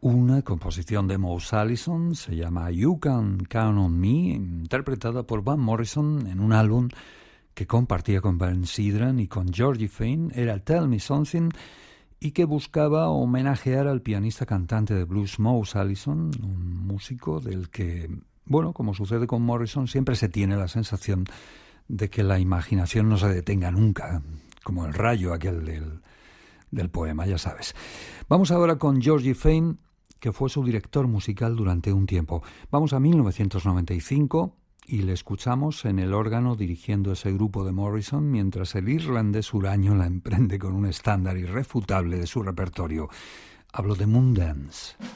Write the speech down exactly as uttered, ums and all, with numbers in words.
Una composición de Mouse Allison, se llama You Can Count on Me, interpretada por Van Morrison en un álbum que compartía con Ben Sidran y con Georgie Fame, era Tell Me Something, y que buscaba homenajear al pianista cantante de blues Mouse Allison, un músico del que, bueno, como sucede con Morrison, siempre se tiene la sensación de que la imaginación no se detenga nunca, como el rayo aquel del, del poema, ya sabes. Vamos ahora con Georgie Fame, que fue su director musical durante un tiempo. Vamos a mil novecientos noventa y cinco y le escuchamos en el órgano dirigiendo ese grupo de Morrison mientras el irlandés huraño la emprende con un estándar irrefutable de su repertorio. Hablo de Moondance.